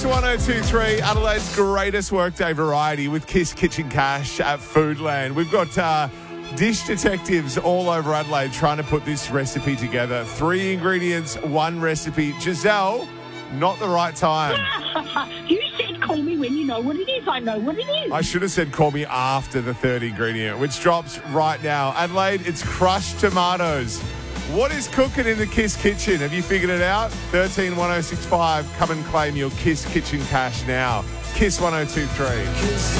1023, Adelaide's greatest workday variety with Kiss Kitchen Cash at Foodland. We've got dish detectives all over Adelaide trying to put this recipe together. 3 ingredients, 1 recipe. Giselle, not the right time. You said call me when you know what it is. I know what it is. I should have said call me after the 3rd ingredient, which drops right now. Adelaide, it's crushed tomatoes. What is cooking in the Kiss Kitchen? Have you figured it out? 131065. Come and claim your Kiss Kitchen Cash now. Kiss 1023.